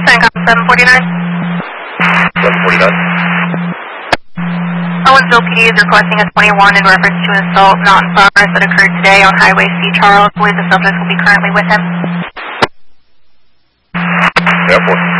CENTCOM 749. 749. Owensville PD is requesting a 21 in reference to an assault not in progress that occurred today on Highway C. Charles. I believe the subject will be currently with him. Airport.